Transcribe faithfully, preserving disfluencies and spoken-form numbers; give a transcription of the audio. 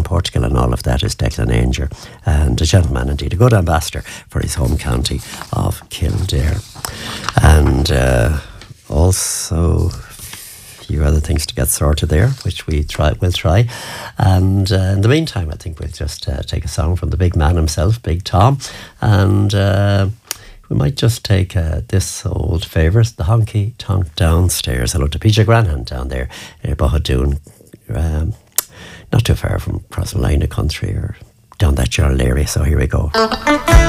Portugal and all of that is Declan Ainger, and a gentleman indeed, a good ambassador for his home county of Kildare. And uh, also a few other things to get sorted there, which we try, we'll try. And uh, in the meantime, I think we'll just uh, take a song from the big man himself, Big Tom, and uh, we might just take uh, this old favourite, the Honky Tonk Downstairs. Hello to P J Granhan down there in Bohadoon, um, not too far from crossing line of country or down that general area. So here we go.